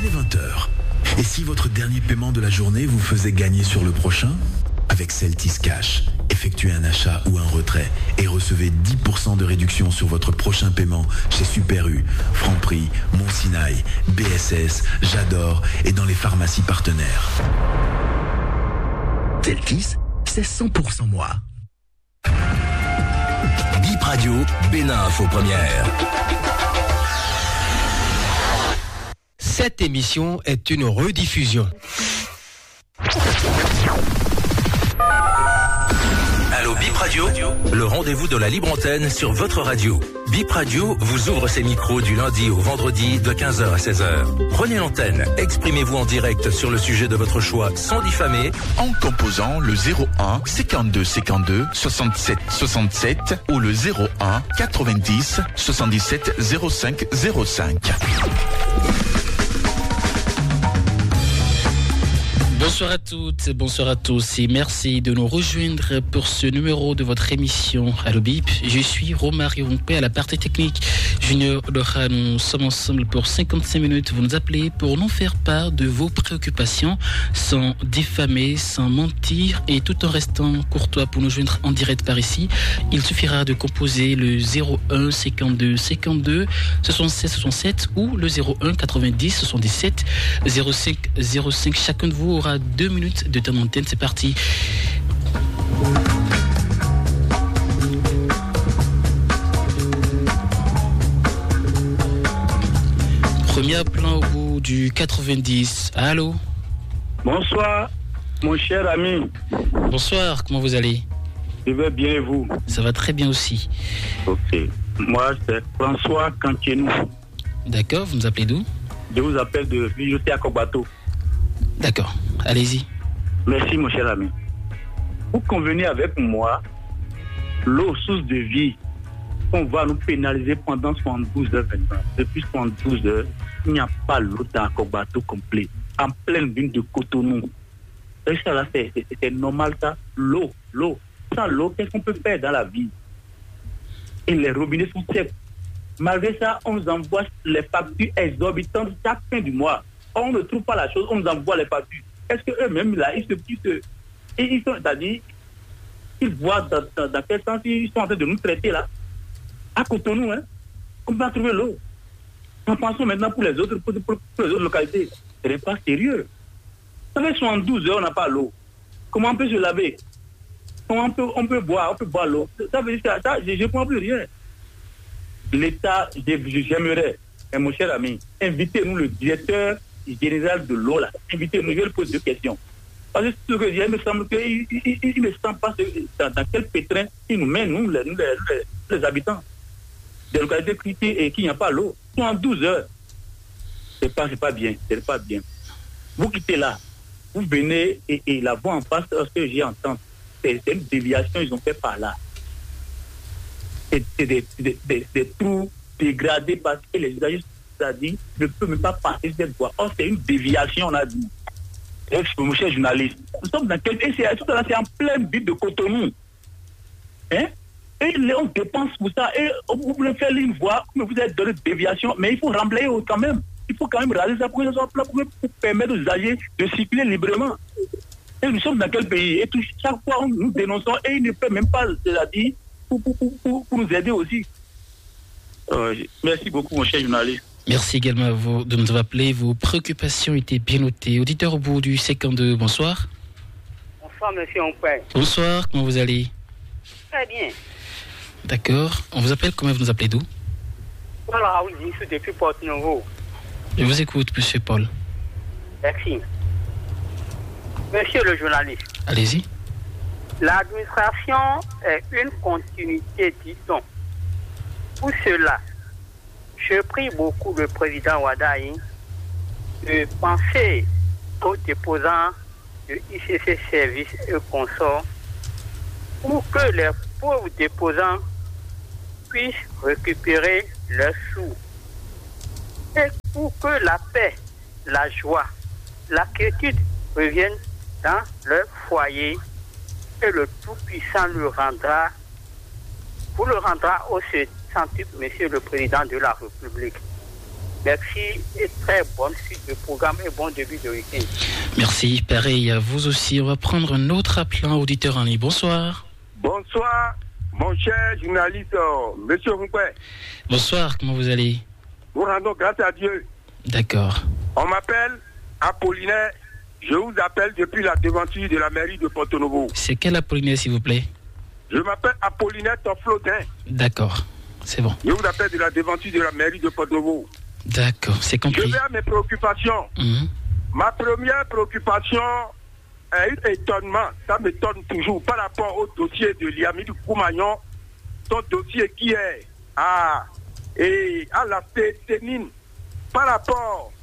Il est 20h. Et si votre dernier paiement de la journée vous faisait gagner sur le prochain ? Avec Celtis Cash, effectuez un achat ou un retrait et recevez 10% de réduction sur votre prochain paiement chez Super U, Franprix, Monsinaï, BSS, J'adore et dans les pharmacies partenaires. Celtis, c'est 100% moi. Bip Radio, Bénin Info Première. Cette émission est une rediffusion. Allô Bip Radio, le rendez-vous de la libre antenne sur votre radio. Bip Radio vous ouvre ses micros du lundi au vendredi de 15h à 16h. Prenez l'antenne, exprimez-vous en direct sur le sujet de votre choix sans diffamer en composant le 01 52 52 67 67 ou le 01 90 77 05 05. Bonsoir à toutes, bonsoir à tous et merci de nous rejoindre pour ce numéro de votre émission Allo Bip. Je suis Romario Rompé à la partie technique. Junior Odora, nous sommes ensemble pour 55 minutes. Vous nous appelez pour nous faire part de vos préoccupations sans diffamer, sans mentir et tout en restant courtois pour nous joindre en direct par ici. Il suffira de composer le 01 52 52 67 67 ou le 01 90 77 05 05. Chacun de vous aura 2 minutes de temps d'antenne, c'est parti. Premier plan au bout du 90. Allô? Bonsoir, mon cher ami. Bonsoir, comment vous allez? Je vais bien et vous? Ça va très bien aussi. Ok. Moi, c'est François Cantienou. D'accord, vous nous appelez d'où? Je vous appelle de Bijoutier à Kobato. D'accord, allez-y. Merci, mon cher ami. Vous convenez avec moi, l'eau, source de vie, on va nous pénaliser pendant 72 heures maintenant. Depuis 72 heures, il n'y a pas l'eau dans Kobato complet, en pleine ville de Cotonou. Et ça, là, c'est normal, ça. L'eau. Sans l'eau, qu'est-ce qu'on peut faire dans la vie? Et les robinets sont secs. Malgré ça, on nous envoie les factures exorbitantes chaque fin du mois. On ne trouve pas la chose, on nous envoie les factures. Est-ce qu'eux-mêmes, là, ils sont, c'est-à-dire, ils voient dans quel sens ils sont en train de nous traiter, là, à Cotonou, hein, on va trouver l'eau. En pensant maintenant pour les autres localités. Ce n'est pas sérieux. Ça fait 72 heures, on n'a pas l'eau. Comment on peut se laver? Comment on peut boire l'eau? Ça veut dire que ça, je ne comprends plus rien. L'État, j'aimerais, mon cher ami, invitez-nous le directeur général de l'eau, là. Invitez-nous, je vais lui poser 2 questions. Parce que ce que il me semble qu'il ne sent pas dans quel pétrin il nous met, nous, les habitants des localités critiques et qu'il n'y a pas l'eau. 12 heures. C'est pas bien. Vous quittez là, vous venez et la voix en face, ce que j'ai entendu, c'est une déviation, ils ont fait par là. C'est des trous dégradés parce que les usagers, c'est-à-dire, ne peuvent même pas passer cette voie. Or, c'est une déviation, on a dit. Mon cher journaliste, nous sommes dans quel... Et c'est en pleine ville de Cotonou. Hein? Et on dépense pour ça. Et vous voulez faire une voie, mais vous êtes dans une déviation, mais il faut remblayer quand même. Il faut quand même raser ça pour que ça soit plat, pour permettre aux usagers de circuler librement. Et nous sommes dans quel pays? Et chaque fois, nous dénonçons et ils ne peuvent même pas, c'est-à-dire, pour nous aider aussi. Merci beaucoup, mon cher journaliste. Merci également à vous de nous avoir appelé. Vos préoccupations étaient bien notées. Auditeur au bout du 52, bonsoir. Bonsoir, monsieur Ompé. Bonsoir, comment vous allez? Très bien. D'accord. On vous appelle, comment vous nous appelez d'où? Voilà, oui, je suis depuis Porte-Nouveau. Je vous écoute, monsieur Paul. Merci. Monsieur le journaliste. Allez-y. L'administration est une continuité, dit-on. Pour cela, je prie beaucoup le président Wadaï de penser aux déposants de ICC Services et consorts pour que les pauvres déposants puissent récupérer leurs sous et pour que la paix, la joie, la quiétude reviennent dans leur foyer et le Tout-Puissant vous le rendra au centuple, Monsieur le Président de la République. Merci et très bonne suite de programme et bon début de week-end. Merci, pareil à vous aussi. On va prendre un autre appelant auditeur en ligne. Bonsoir. Bonsoir, mon cher journaliste, monsieur Rumpé. Bonsoir, comment vous allez? Nous rendons grâce à Dieu. D'accord. On m'appelle Apollinaire. Je vous appelle depuis la devanture de la mairie de Porto-Novo. C'est quel Apollinaire, s'il vous plaît? Je m'appelle Apollinaire Toflodin. D'accord, c'est bon. Je vous appelle de la devanture de la mairie de Porto-Novo. D'accord, c'est compris. Je vais à mes préoccupations. Ma première préoccupation est un étonnement. Ça m'étonne toujours par rapport au dossier de Liamid Koumagnon. Son dossier qui est à la ténine. Par rapport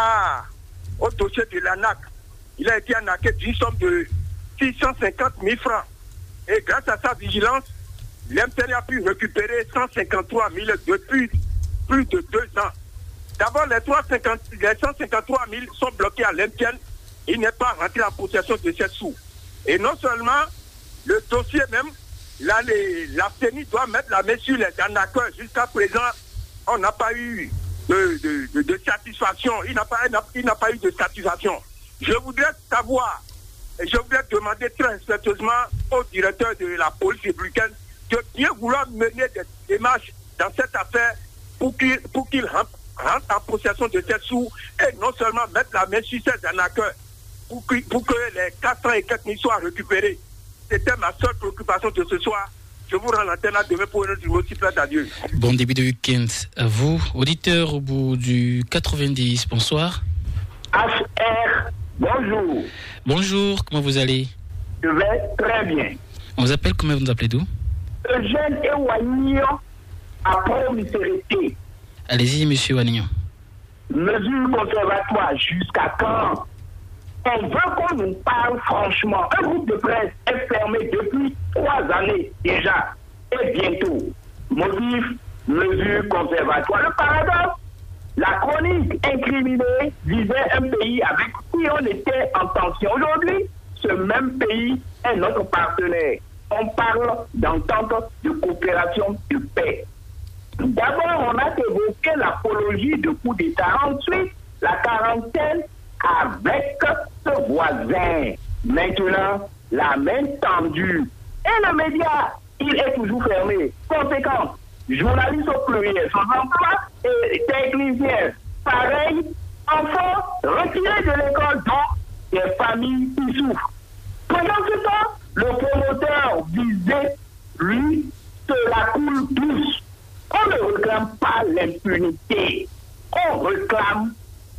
au dossier de l'ANAC. Il a été arnaqué d'une somme de 650 000 francs. Et grâce à sa vigilance, l'MTN a pu récupérer 153 000 depuis plus de 2 ans. D'abord, les 153 000 sont bloqués à l'MTN. Il n'est pas rentré en possession de ces sous. Et non seulement, le dossier même, la CENI doit mettre la main sur les arnaqueurs. Jusqu'à présent, on n'a pas eu de satisfaction. Il n'a pas eu de satisfaction. Je voudrais savoir, et je voudrais demander très respectueusement au directeur de la police républicaine de bien vouloir mener des démarches dans cette affaire pour qu'il rentre en possession de ces sous et non seulement mettre la main sur ces arnaqueurs pour que les 400 et quelques mille soient récupérés. C'était ma seule préoccupation de ce soir. Je vous rends l'antenne à demain pour une autre aussi plainte à Dieu. Bon début de week-end à vous. Auditeur au bout du 90, bonsoir. HR, bonjour. Bonjour, comment vous allez? Je vais très bien. On vous appelle, comment vous nous appelez d'où? Eugène Ewanignon à Pont-Misérité. Allez-y, monsieur Wanignon. Mesure conservatoire, jusqu'à quand? On veut qu'on nous parle franchement. Un groupe de presse est fermé depuis 3 années déjà. Et bientôt. Motif, mesure conservatoire. Le paradoxe, la chronique incriminée visait un pays avec qui on était en tension. Aujourd'hui, ce même pays est notre partenaire. On parle d'entente de coopération de paix. D'abord, on a évoqué l'apologie de coup d'État. Ensuite, la quarantaine avec ce voisin. Maintenant, la main tendue. Et le média, il est toujours fermé. Conséquence, journalistes au pluriel, sans emploi et techniciens. Pareil, enfants retirés de l'école, dont des familles qui souffrent. Pendant ce temps, le promoteur visé, lui, se la coule douce. On ne réclame pas l'impunité. On réclame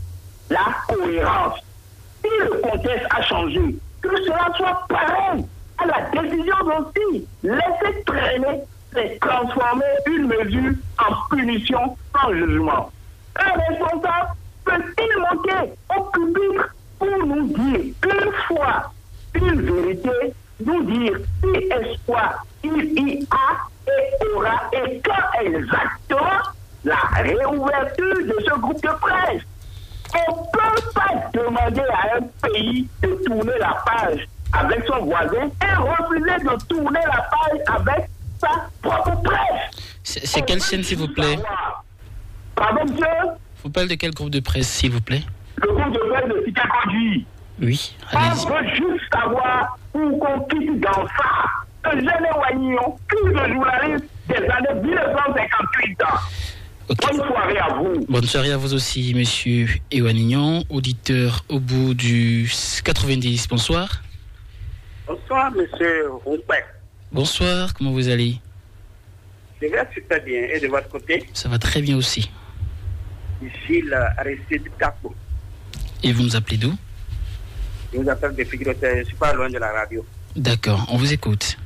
la cohérence. Si le contexte a changé, que cela soit pareil à la décision aussi. Laisser traîner, c'est transformer une mesure en punition sans jugement. Un responsable peut-il monter au public pour nous dire une fois une vérité, nous dire si espoir il y a et aura et quand exactement la réouverture de ce groupe de presse. On ne peut pas demander à un pays de tourner la page avec son voisin et refuser de tourner la page avec sa propre presse. C'est quelle chaîne, s'il vous plaît? Pardon, monsieur? Vous parlez de quel groupe de presse, s'il vous plaît? Le groupe de presse de Cité Conduit. Oui, allez-y. On veut juste savoir où qu'on quitte dans ça. Un jeune Wanignon, plus de journalistes des années 1958 ans. Okay. Bonne soirée à vous. Bonne soirée à vous aussi, monsieur Ewanignon, auditeur au bout du 90. Bonsoir. Bonsoir, monsieur Rumpé. Bonsoir, comment vous allez? Je vais super bien. Et de votre côté? Ça va très bien aussi. Ici, Aristide Capo. Et vous nous appelez d'où? Je vous appelle de Figueroa, je ne suis pas loin de la radio. D'accord, on vous écoute.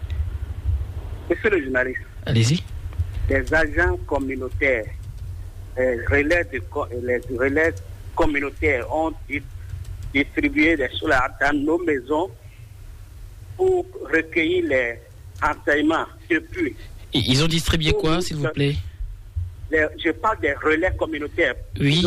Monsieur le journaliste. Allez-y. Les agents communautaires, les relais communautaires ont distribué des choses dans nos maisons pour recueillir les renseignements depuis. Et ils ont distribué quoi, s'il vous plaît? Je parle des relais communautaires. Oui,